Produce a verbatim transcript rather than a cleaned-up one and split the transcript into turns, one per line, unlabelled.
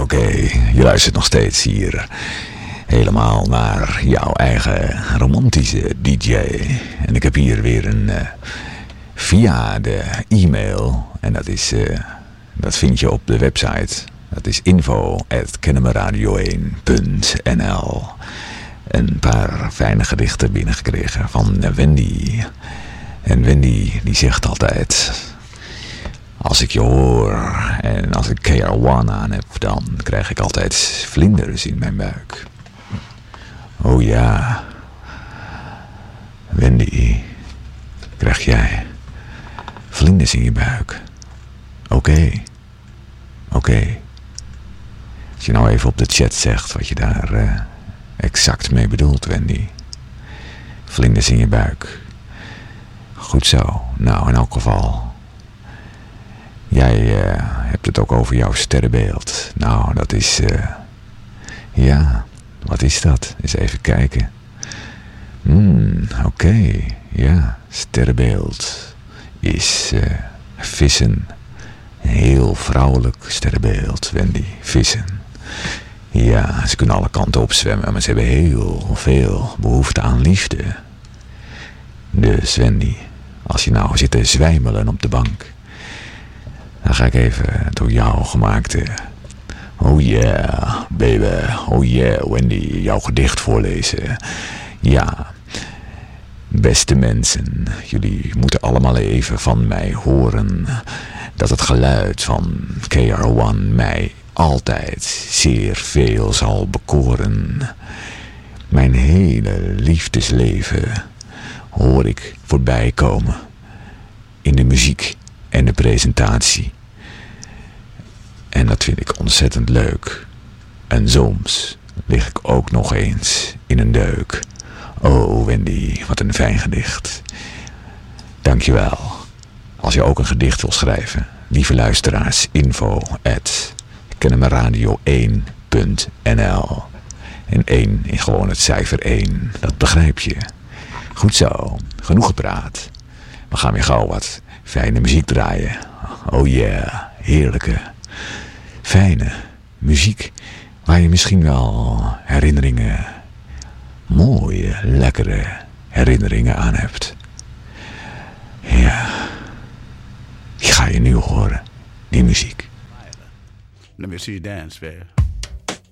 Oké, okay, je luistert nog steeds hier helemaal naar jouw eigen romantische D J. En ik heb hier weer een uh, via de e-mail. En dat is, uh, dat vind je op de website. Dat is info at kennemerradio één punt n l. Een paar fijne gedichten binnengekregen van Wendy. En Wendy die zegt altijd: als ik je hoor en als ik K R one aan heb, dan krijg ik altijd vlinders in mijn buik. Oh ja, Wendy, krijg jij vlinders in je buik? Oké, okay. oké. Okay. Als je nou even op de chat zegt wat je daar uh, exact mee bedoelt, Wendy. Vlinders in je buik. Goed zo. Nou, in elk geval. Jij uh, hebt het ook over jouw sterrenbeeld. Nou, dat is... Uh, ja, wat is dat? Eens even kijken. Hmm, oké. Okay. Ja, sterrenbeeld is uh, vissen. Een heel vrouwelijk sterrenbeeld, Wendy. Vissen. Ja, ze kunnen alle kanten op zwemmen, maar ze hebben heel veel behoefte aan liefde. Dus Wendy, als je nou zit te zwijmelen op de bank, dan ga ik even door jou gemaakte oh yeah, baby, oh yeah, Wendy, jouw gedicht voorlezen. Ja, beste mensen, jullie moeten allemaal even van mij horen dat het geluid van K R one mij altijd zeer veel zal bekoren. Mijn hele liefdesleven hoor ik voorbij komen in de muziek en de presentatie. En dat vind ik ontzettend leuk. En soms lig ik ook nog eens in een deuk. Oh Wendy, wat een fijn gedicht. Dankjewel. Als je ook een gedicht wil schrijven, lieve luisteraars, info at kennemerradio één punt n l. En één is gewoon het cijfer één, dat begrijp je. Goed zo, genoeg gepraat. We gaan weer gauw wat fijne muziek draaien. Oh yeah, heerlijke, fijne muziek waar je misschien wel herinneringen, mooie, lekkere herinneringen aan hebt. Ja, die ga je nu horen, die muziek.
Let me see you dance, man.